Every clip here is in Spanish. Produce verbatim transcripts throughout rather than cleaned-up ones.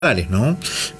¿no?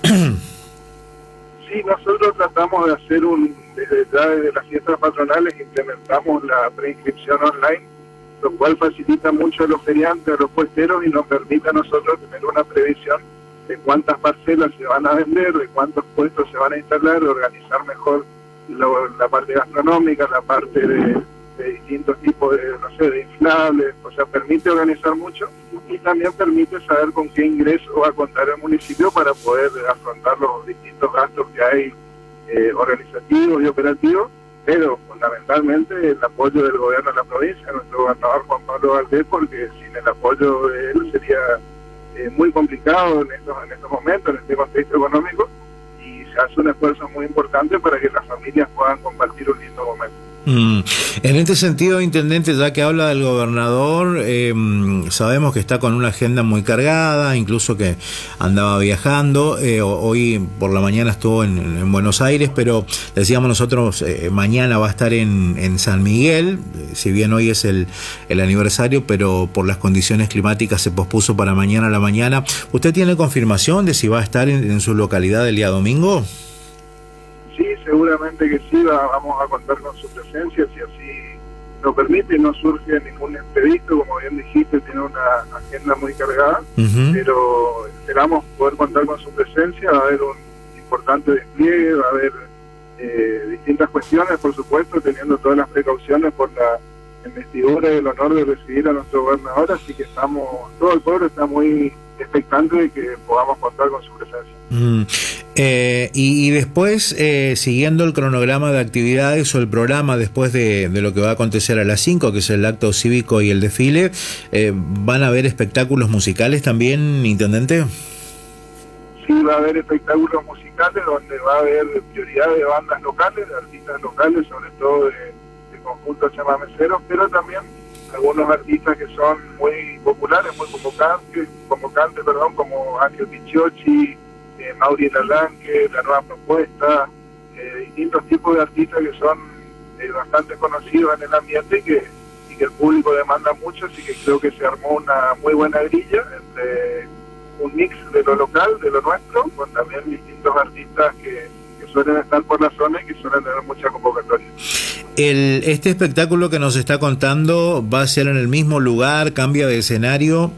Sí, nosotros tratamos de hacer un, desde ya desde las fiestas patronales implementamos la preinscripción online, lo cual facilita mucho a los feriantes, a los puesteros y nos permite a nosotros tener una previsión de cuántas parcelas se van a vender, de cuántos puestos se van a instalar, de organizar mejor lo, la parte gastronómica, la parte de, de distintos tipos de, no sé, de inflables, o sea, permite organizar mucho y también permite saber con qué ingreso va a contar el municipio para poder afrontar los distintos gastos que hay eh, organizativos y operativos, pero fundamentalmente el apoyo del gobierno de la provincia, nuestro gobernador Juan Pablo Valdés, porque sin el apoyo de él sería eh, muy complicado en estos, en estos momentos, en este contexto económico, y se hace un esfuerzo muy importante para que las familias puedan compartir un lindo momento. Mm. En este sentido, intendente, ya que habla del gobernador, eh, sabemos que está con una agenda muy cargada, incluso que andaba viajando, eh, hoy por la mañana estuvo en, en Buenos Aires, pero decíamos nosotros, eh, mañana va a estar en, en San Miguel, si bien hoy es el, el aniversario, pero por las condiciones climáticas se pospuso para mañana a la mañana. ¿Usted tiene confirmación de si va a estar en, en su localidad el día domingo? Sí, seguramente que sí, va, vamos a contar con su presencia, si así lo permite, no surge ningún imprevisto, como bien dijiste, tiene una agenda muy cargada, uh-huh. pero esperamos poder contar con su presencia, va a haber un importante despliegue, va a haber eh, distintas cuestiones, por supuesto, teniendo todas las precauciones por la investidura y el honor de recibir a nuestro gobernador, así que estamos, todo el pueblo está muy expectante de que podamos contar con su presencia. Mm. Eh, y, y después, eh, siguiendo el cronograma de actividades o el programa después de, de lo que va a acontecer a las cinco, que es el acto cívico y el desfile, eh, ¿van a haber espectáculos musicales también, intendente? Sí, va a haber espectáculos musicales donde va a haber prioridad de bandas locales, de artistas locales, sobre todo de, de conjuntos chamameceros, pero también algunos artistas que son muy populares, muy convocantes, convocantes perdón, como Ángel Pichiochi, eh, Mauri Lalanque, La Nueva Propuesta, eh, distintos tipos de artistas que son eh, bastante conocidos en el ambiente y que, y que el público demanda mucho, así que creo que se armó una muy buena grilla entre un mix de lo local, de lo nuestro, con también distintos artistas que, que suelen estar por la zona y que suelen tener mucha convocatoria. El, este espectáculo que nos está contando va a ser en el mismo lugar, cambia de escenario.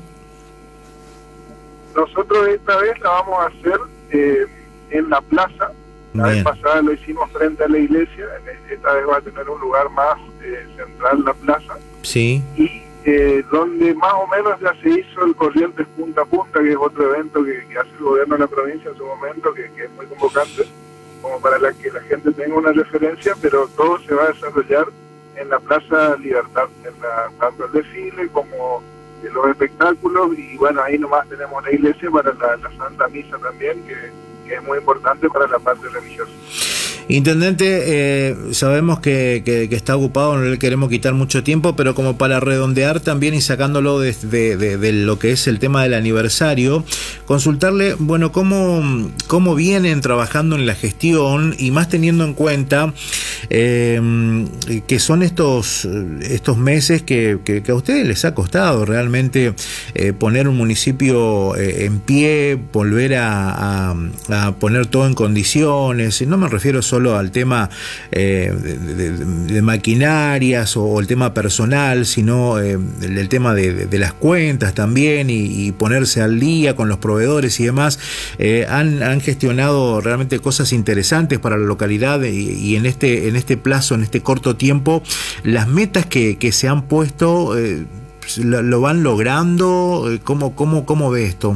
Nosotros esta vez la vamos a hacer eh, en la plaza. La Bien. vez pasada lo hicimos frente a la iglesia, esta vez va a tener un lugar más eh, central en la plaza. Sí. Y eh, donde más o menos ya se hizo el Corrientes Punta a Punta, que es otro evento que, que hace el gobierno de la provincia en su momento, que, que es muy convocante, como para la que la gente tenga una referencia, pero todo se va a desarrollar en la Plaza Libertad, en la, tanto el desfile como los espectáculos, y bueno, ahí nomás tenemos la iglesia para la, la Santa Misa también, que, que es muy importante para la parte religiosa. Intendente, eh, sabemos que, que, que está ocupado, no le queremos quitar mucho tiempo, pero como para redondear también y sacándolo de, de, de, de lo que es el tema del aniversario, consultarle, bueno, cómo, cómo vienen trabajando en la gestión y más teniendo en cuenta eh, que son estos, estos meses que, que, que a ustedes les ha costado realmente eh, poner un municipio eh, en pie, volver a, a, a poner todo en condiciones, y no me refiero solo solo al tema eh, de, de, de maquinarias o, o el tema personal, sino eh, el, el tema de, de, de las cuentas también y, y ponerse al día con los proveedores y demás. Eh, han, han gestionado realmente cosas interesantes para la localidad y, y en este en este plazo, en este corto tiempo, las metas que, que se han puesto eh, lo, lo van logrando. ¿Cómo, cómo, cómo ve esto?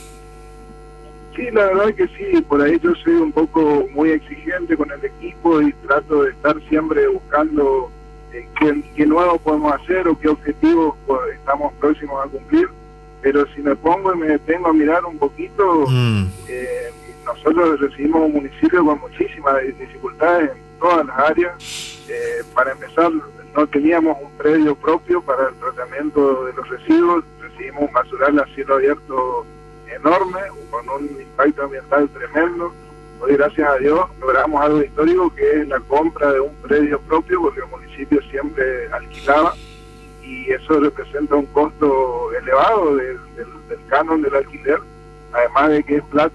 Sí, la verdad que sí, por ahí yo soy un poco muy exigente con el equipo y trato de estar siempre buscando eh, qué, qué nuevo podemos hacer o qué objetivos pues, estamos próximos a cumplir, pero si me pongo y me detengo a mirar un poquito, mm. eh, nosotros recibimos un municipio con muchísimas dificultades en todas las áreas. Eh, para empezar, no teníamos un predio propio para el tratamiento de los residuos, recibimos un basural a cielo abierto enorme, con un impacto ambiental tremendo. Hoy, gracias a Dios, logramos algo histórico, que es la compra de un predio propio, porque el municipio siempre alquilaba, y eso representa un costo elevado del, del, del canon del alquiler, además de que es plato